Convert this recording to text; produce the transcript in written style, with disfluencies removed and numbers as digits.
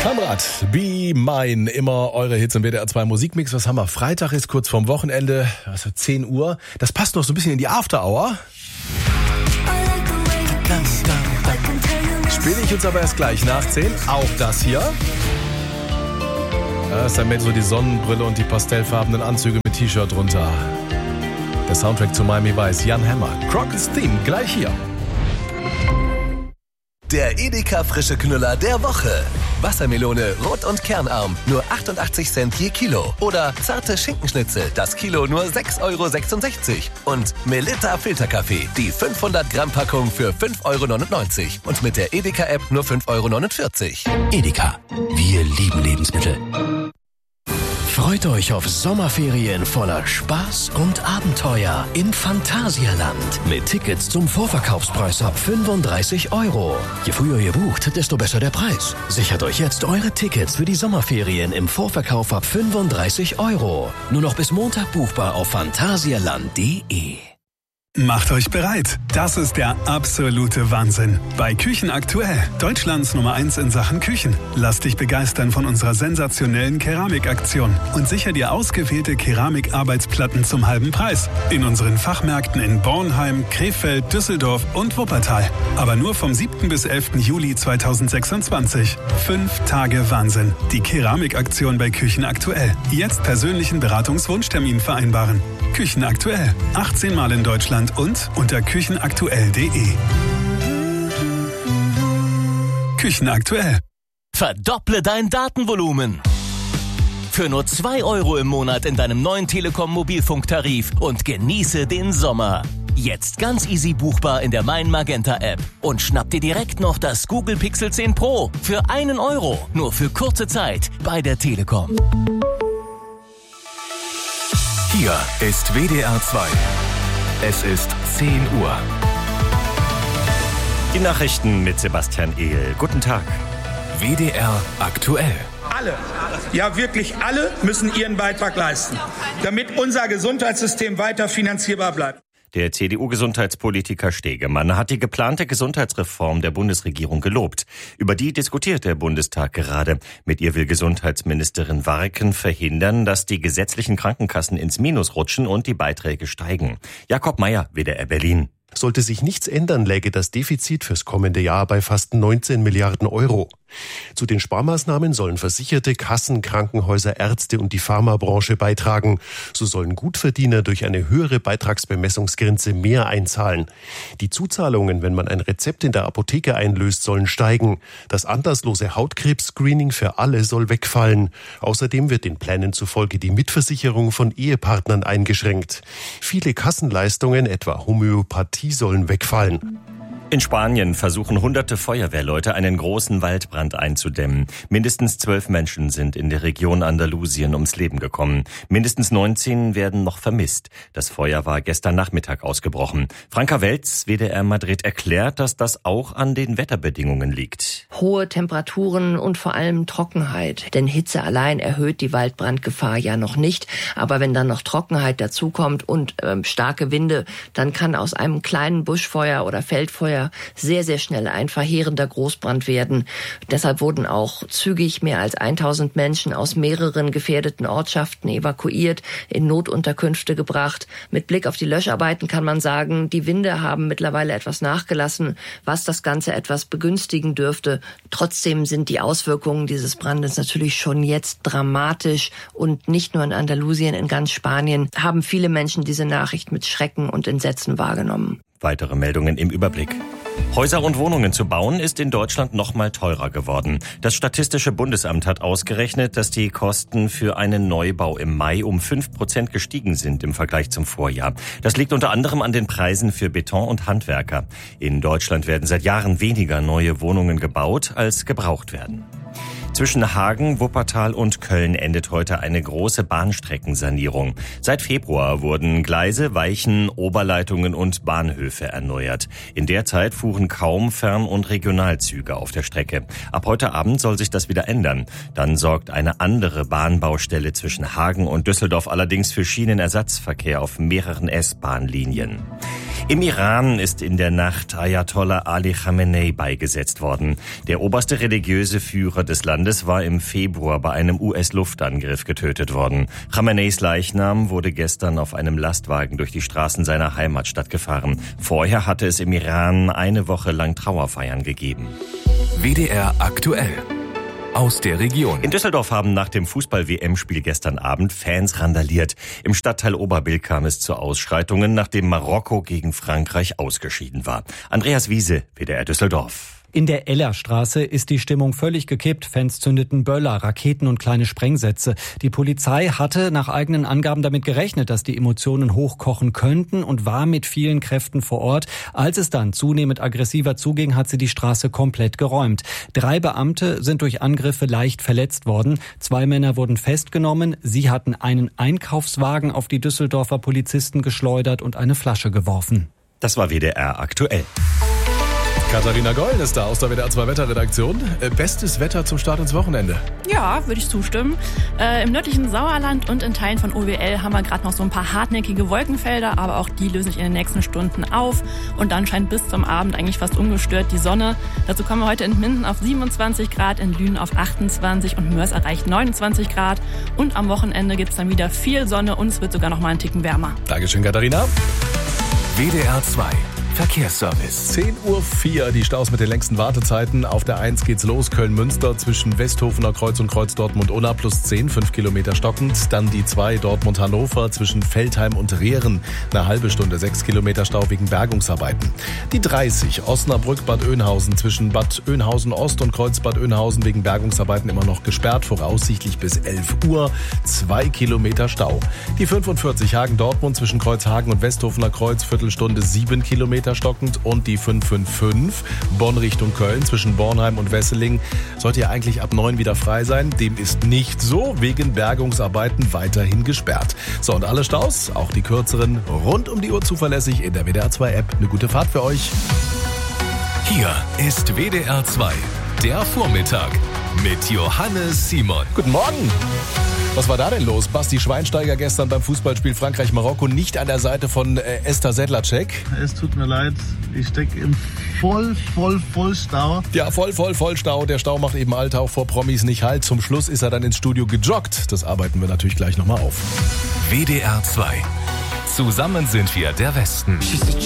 Kamerad, Be Mine, immer eure Hits im WDR 2 Musikmix. Was haben wir? Freitag ist kurz vorm Wochenende, 10 Uhr. Das passt noch so ein bisschen in die After-Hour. Spiele ich uns aber erst gleich nach 10. Auch das hier. Da ist dann mit so die Sonnenbrille und die pastellfarbenen Anzüge mit T-Shirt drunter. Der Soundtrack zu Miami Vice, Jan Hammer. Crockett's Theme, gleich hier. Der Edeka frische Knüller der Woche. Wassermelone, rot und kernarm, nur 88 Cent je Kilo. Oder zarte Schinkenschnitzel, das Kilo nur 6,66 €. Und Melitta Filterkaffee, die 500 Gramm Packung für 5,99 €. Und mit der Edeka-App nur 5,49 €. Edeka, wir lieben Lebensmittel. Freut euch auf Sommerferien voller Spaß und Abenteuer im Phantasialand. Mit Tickets zum Vorverkaufspreis ab 35 €. Je früher ihr bucht, desto besser der Preis. Sichert euch jetzt eure Tickets für die Sommerferien im Vorverkauf ab 35 €. Nur noch bis Montag buchbar auf phantasialand.de. Macht euch bereit. Das ist der absolute Wahnsinn. Bei Küchen aktuell, Deutschlands Nummer 1 in Sachen Küchen. Lass dich begeistern von unserer sensationellen Keramikaktion und sicher dir ausgewählte Keramikarbeitsplatten zum halben Preis. In unseren Fachmärkten in Bornheim, Krefeld, Düsseldorf und Wuppertal. Aber nur vom 7. bis 11. Juli 2026. 5 Tage Wahnsinn. Die Keramikaktion bei Küchen aktuell. Jetzt persönlichen Beratungswunschtermin vereinbaren. Küchen aktuell. 18 Mal in Deutschland und unter küchenaktuell.de. Küchen aktuell. Verdopple dein Datenvolumen. Für nur 2 € im Monat in deinem neuen Telekom-Mobilfunktarif und genieße den Sommer. Jetzt ganz easy buchbar in der Mein Magenta App. Und schnapp dir direkt noch das Google Pixel 10 Pro für 1 €. Nur für kurze Zeit bei der Telekom. Hier ist WDR 2. Es ist 10 Uhr. Die Nachrichten mit Sebastian Ehl. Guten Tag. WDR aktuell. Alle, ja wirklich alle müssen ihren Beitrag leisten, damit unser Gesundheitssystem weiter finanzierbar bleibt. Der CDU-Gesundheitspolitiker Stegemann hat die geplante Gesundheitsreform der Bundesregierung gelobt. Über die diskutiert der Bundestag gerade. Mit ihr will Gesundheitsministerin Warken verhindern, dass die gesetzlichen Krankenkassen ins Minus rutschen und die Beiträge steigen. Jakob Meyer, WDR Berlin. Sollte sich nichts ändern, läge das Defizit fürs kommende Jahr bei fast 19 Milliarden €. Zu den Sparmaßnahmen sollen Versicherte, Kassen, Krankenhäuser, Ärzte und die Pharmabranche beitragen. So sollen Gutverdiener durch eine höhere Beitragsbemessungsgrenze mehr einzahlen. Die Zuzahlungen, wenn man ein Rezept in der Apotheke einlöst, sollen steigen. Das anlasslose Hautkrebs-Screening für alle soll wegfallen. Außerdem wird den Plänen zufolge die Mitversicherung von Ehepartnern eingeschränkt. Viele Kassenleistungen, etwa Homöopathie, sollen wegfallen. In Spanien versuchen hunderte Feuerwehrleute, einen großen Waldbrand einzudämmen. Mindestens 12 Menschen sind in der Region Andalusien ums Leben gekommen. Mindestens 19 werden noch vermisst. Das Feuer war gestern Nachmittag ausgebrochen. Franka Welz, WDR Madrid, erklärt, dass das auch an den Wetterbedingungen liegt. Hohe Temperaturen und vor allem Trockenheit. Denn Hitze allein erhöht die Waldbrandgefahr ja noch nicht. Aber wenn dann noch Trockenheit dazukommt und starke Winde, dann kann aus einem kleinen Buschfeuer oder Feldfeuer sehr, sehr schnell ein verheerender Großbrand werden. Deshalb wurden auch zügig mehr als 1000 Menschen aus mehreren gefährdeten Ortschaften evakuiert, in Notunterkünfte gebracht. Mit Blick auf die Löscharbeiten kann man sagen, die Winde haben mittlerweile etwas nachgelassen, was das Ganze etwas begünstigen dürfte. Trotzdem sind die Auswirkungen dieses Brandes natürlich schon jetzt dramatisch und nicht nur in Andalusien, in ganz Spanien haben viele Menschen diese Nachricht mit Schrecken und Entsetzen wahrgenommen. Weitere Meldungen im Überblick. Häuser und Wohnungen zu bauen ist in Deutschland noch mal teurer geworden. Das Statistische Bundesamt hat ausgerechnet, dass die Kosten für einen Neubau im Mai um 5% gestiegen sind im Vergleich zum Vorjahr. Das liegt unter anderem an den Preisen für Beton und Handwerker. In Deutschland werden seit Jahren weniger neue Wohnungen gebaut, als gebraucht werden. Zwischen Hagen, Wuppertal und Köln endet heute eine große Bahnstreckensanierung. Seit Februar wurden Gleise, Weichen, Oberleitungen und Bahnhöfe erneuert. In der Zeit fuhren kaum Fern- und Regionalzüge auf der Strecke. Ab heute Abend soll sich das wieder ändern. Dann sorgt eine andere Bahnbaustelle zwischen Hagen und Düsseldorf allerdings für Schienenersatzverkehr auf mehreren S-Bahn-Linien. Im Iran ist in der Nacht Ayatollah Ali Khamenei beigesetzt worden. Der oberste religiöse Führer des Landes war im Februar bei einem US-Luftangriff getötet worden. Khameneis Leichnam wurde gestern auf einem Lastwagen durch die Straßen seiner Heimatstadt gefahren. Vorher hatte es im Iran eine Woche lang Trauerfeiern gegeben. WDR aktuell. Aus der Region. In Düsseldorf haben nach dem Fußball-WM-Spiel gestern Abend Fans randaliert. Im Stadtteil Oberbilk kam es zu Ausschreitungen, nachdem Marokko gegen Frankreich ausgeschieden war. Andreas Wiese, WDR Düsseldorf. In der Ellerstraße ist die Stimmung völlig gekippt. Fans zündeten Böller, Raketen und kleine Sprengsätze. Die Polizei hatte nach eigenen Angaben damit gerechnet, dass die Emotionen hochkochen könnten und war mit vielen Kräften vor Ort. Als es dann zunehmend aggressiver zuging, hat sie die Straße komplett geräumt. 3 Beamte sind durch Angriffe leicht verletzt worden. 2 Männer wurden festgenommen. Sie hatten einen Einkaufswagen auf die Düsseldorfer Polizisten geschleudert und eine Flasche geworfen. Das war WDR aktuell. Katharina Goll ist da aus der WDR 2 Wetterredaktion. Bestes Wetter zum Start ins Wochenende. Ja, würde ich zustimmen. Im nördlichen Sauerland und in Teilen von OWL haben wir gerade noch so ein paar hartnäckige Wolkenfelder, aber auch die lösen sich in den nächsten Stunden auf. Und dann scheint bis zum Abend eigentlich fast ungestört die Sonne. Dazu kommen wir heute in Minden auf 27 Grad, in Lünen auf 28 und Mörs erreicht 29 Grad. Und am Wochenende gibt es dann wieder viel Sonne und es wird sogar noch mal einen Ticken wärmer. Dankeschön, Katharina. WDR 2 Verkehrsservice. 10:04 Uhr, die Staus mit den längsten Wartezeiten. Auf der 1 geht's los, Köln-Münster zwischen Westhofener Kreuz und Kreuz Dortmund-Unna plus 10, 5 Kilometer stockend. Dann die 2 Dortmund-Hannover zwischen Veltheim und Rehren, eine halbe Stunde, 6 Kilometer Stau wegen Bergungsarbeiten. Die 30 Osnabrück-Bad Oeynhausen zwischen Bad Oeynhausen-Ost und Kreuz Bad Oeynhausen wegen Bergungsarbeiten immer noch gesperrt, voraussichtlich bis 11 Uhr, 2 Kilometer Stau. Die 45 Hagen-Dortmund zwischen Kreuzhagen und Westhofener Kreuz, Viertelstunde, 7 Kilometer stockend, und die 555 Bonn Richtung Köln zwischen Bornheim und Wesseling sollte ja eigentlich ab 9 wieder frei sein. Dem ist nicht so, wegen Bergungsarbeiten weiterhin gesperrt. So, und alle Staus, auch die kürzeren, rund um die Uhr zuverlässig in der WDR 2 App. Eine gute Fahrt für euch. Hier ist WDR 2, der Vormittag mit Johannes Simon. Guten Morgen. Was war da denn los? Basti Schweinsteiger gestern beim Fußballspiel Frankreich-Marokko nicht an der Seite von Esther Sedlacek. Es tut mir leid, ich stecke im Vollstau. Ja, Vollstau. Der Stau macht eben Alltag vor Promis nicht halt. Zum Schluss ist er dann ins Studio gejoggt. Das arbeiten wir natürlich gleich nochmal auf. WDR 2. Zusammen sind wir der Westen.